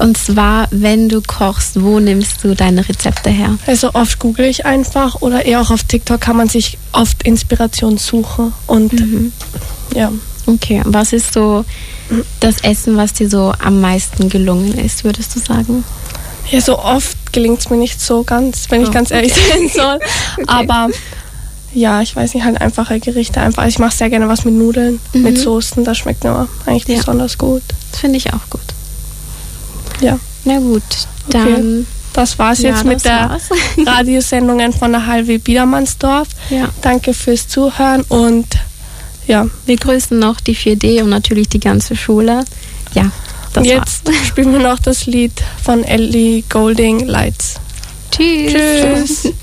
Und zwar, wenn du kochst, wo nimmst du deine Rezepte her? Also oft google ich einfach oder eher auch auf TikTok kann man sich oft Inspiration suchen und ja. Okay, was ist so das Essen, was dir so am meisten gelungen ist, würdest du sagen? Ja, so oft gelingt es mir nicht so ganz, wenn ich ganz ehrlich sein soll. Okay. Aber ja, ich weiß nicht, halt einfache Gerichte einfach. Ich mache sehr gerne was mit Nudeln, mit Soßen, das schmeckt mir eigentlich besonders gut. Das finde ich auch gut. Ja. Na gut, dann... Okay. Das war's jetzt mit der Radiosendungen von der HLW Biedermannsdorf. Ja. Danke fürs Zuhören und ja. Wir grüßen noch die 4D und natürlich die ganze Schule. Ja, das jetzt war's. Spielen wir noch das Lied von Ellie Goulding, Lights. Tschüss. Tschüss.